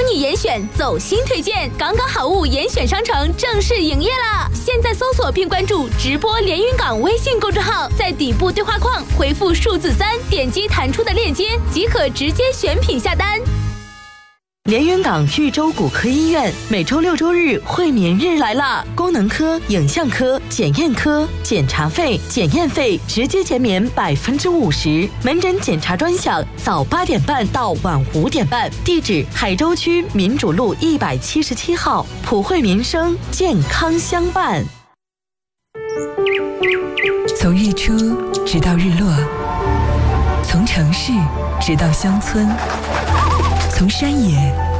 你严选走心推荐，港港好物严选商城正式营业了。现在搜索并关注直播连云港微信公众号，在底部对话框回复数字3，点击弹出的链接即可直接选品下单。 连云港豫州骨科医院每周6周日会眠日来了，功能科、影像科、检验科检查费、检验费直接减免50%，门诊检查专项早8点半到晚5点半。地址：海州区民主路177号，普惠民生，健康相伴。 从日出直到日落，从城市直到乡村，从山野